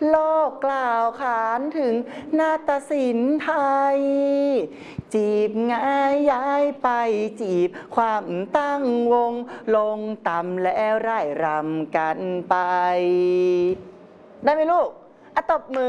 โลกกล่าวขานถึงนาฏศิลป์ไทยจีบง่ายย้ายไปจีบความตั้งวงลงต่ำและร่ายรำกันไปได้ไหมลูกตบมื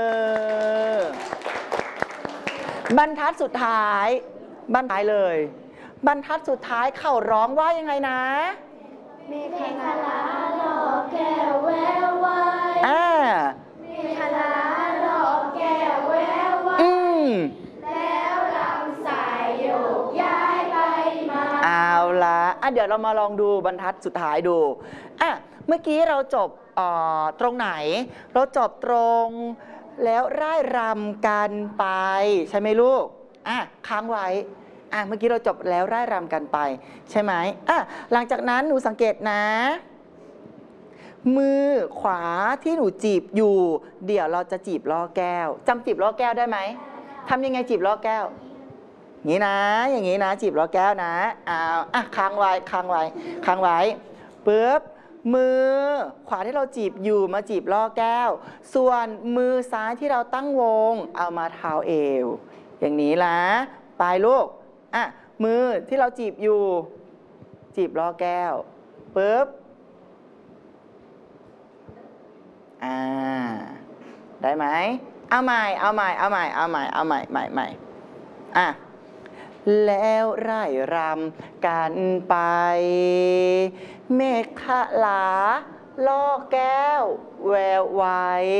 อบรรทัดสุดท้ายบรรทัดเลยบรรทัดสุดท้ายเขาร้องว่ายังไงนะเมฆขลาหล่อแก้วแวววายเมฆขลาหล่อแก้วแวววายแล้วลำสายโยกย้ายไปมาเอาละเดี๋ยวเรามาลองดูบรรทัดสุดท้ายดูเมื่อกี้เราจบตรงไหนเราจบตรงแล้วร่ายรำกันไปใช่ไหมลูกค้างไว้เมื่อกี้เราจบแล้วร่ายรำกันไปใช่ไหมหลังจากนั้นหนูสังเกตนะมือขวาที่หนูจีบอยู่เดี๋ยวเราจะจีบล่อแก้วจำจีบล่อแก้วได้ไหมทำยังไงจีบล่อแก้วอย่างนี้นะอย่างนี้นะจีบล่อแก้วนะค้างไว้ค้างไว้ค้างไว้ปึ๊บมือขวาที่เราจีบอยู่มาจีบล่อแก้วส่วนมือซ้ายที่เราตั้งวงเอามาเท้าเอวอย่างนี้นะปลายลูกมือที่เราจีบอยู่จีบล่อแก้วปึ๊บได้ไหมเอาใหม่เอาใหม่เอาใหม่เอาใหม่เอาใหม่ใหม่แล้วร่ายรำกันไปเมฆขลาล่อแก้วแววไว้